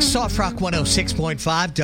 Soft Rock 106.5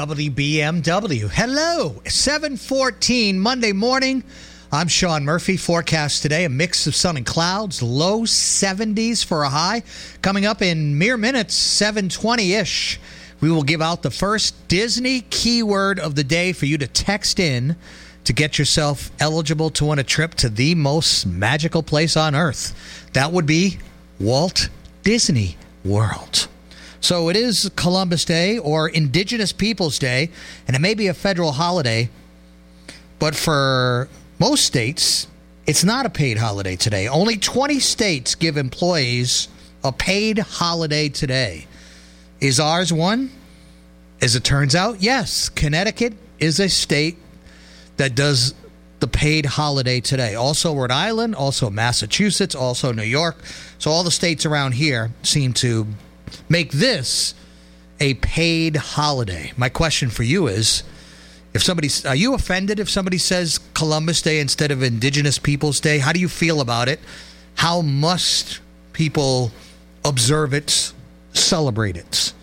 WBMW. Hello, 7:14 Monday morning. I'm Sean Murphy. Forecast today, a mix of sun and clouds, low 70s for a high. Coming up in mere minutes, 7:20-ish. We will give out the first Disney keyword of the day for you to text in to get yourself eligible to win a trip to the most magical place on earth. That would be Walt Disney World. So it is Columbus Day or Indigenous Peoples Day, and it may be a federal holiday, but for most states, it's not a paid holiday today. Only 20 states give employees a paid holiday today. Is ours one? As it turns out, yes. Connecticut is a state that does the paid holiday today. Also Rhode Island, also Massachusetts, also New York. So all the states around here seem to make this a paid holiday. My question for you is, are you offended if somebody says Columbus Day instead of Indigenous Peoples Day? How do you feel about it? How must people observe it, celebrate it?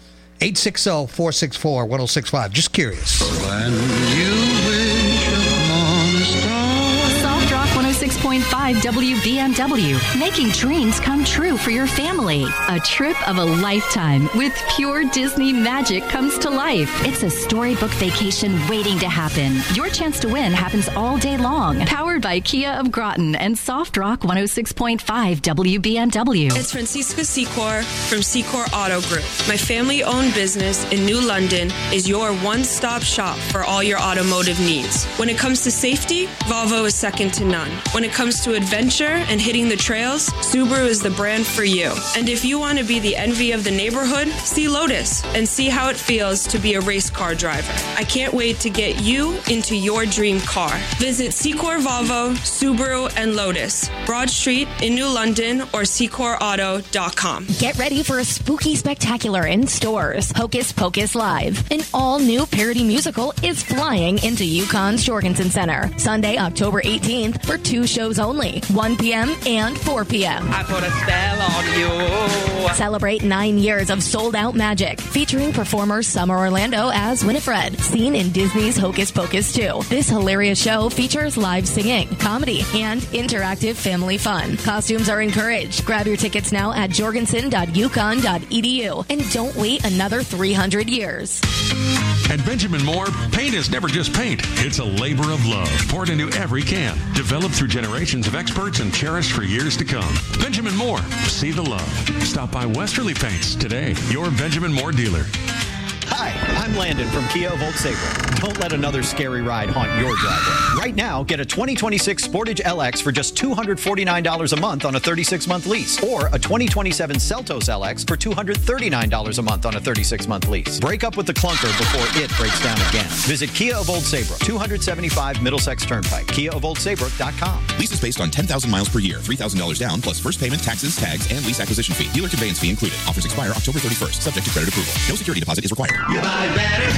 860-464-1065. Just curious. When you wish upon a star. Soft Rock 106.5 WBMW. Making dreams come true for your family. A trip of a lifetime with pure Disney magic comes to life. It's a storybook vacation waiting to happen. Your chance to win happens all day long. Powered by Kia of Groton and Soft Rock 106.5 WBMW. It's Francisca Secor from Secor Auto Group. My family-owned business in New London is your one-stop shop for all your automotive needs. When it comes to safety, Volvo is second to none. When it comes to adventure and hitting the trails, Subaru is the brand for you. And if you want to be the envy of the neighborhood, see Lotus and see how it feels to be a race car driver. I can't wait to get you into your dream car. Visit Secor Volvo, Subaru, and Lotus, Broad Street in New London, or SecorAuto.com. Get ready for a spooky spectacular in stores. Hocus Pocus Live, an all-new parody musical, is flying into Yukon's Jorgensen Center. Sunday, October 18th for 2 shows only, 1 p.m. and 4 p.m. I put a spell on you. Celebrate 9 years of sold-out magic, featuring performer Summer Orlando as Winifred, seen in Disney's Hocus Pocus 2. This hilarious show features live singing, comedy, and interactive family fun. Costumes are encouraged. Grab your tickets now at jorgensen.yukon.edu and don't wait another 300 years. At Benjamin Moore, paint is never just paint. It's a labor of love poured into every can, developed through generations of experts and cherished for years to come. Benjamin Moore, see the love. Stop by Westerly Paints today, your Benjamin Moore dealer. Hi, I'm Landon from Kia of Old Saybrook. Don't let another scary ride haunt your driveway. Right now, get a 2026 Sportage LX for just $249 a month on a 36-month lease, or a 2027 Seltos LX for $239 a month on a 36-month lease. Break up with the clunker before it breaks down again. Visit Kia of Old Saybrook, 275 Middlesex Turnpike, KiaofOldSaybrook.com. Lease is based on 10,000 miles per year, $3,000 down, plus first payment, taxes, tags, and lease acquisition fee. Dealer conveyance fee included. Offers expire October 31st, subject to credit approval. No security deposit is required. You buy better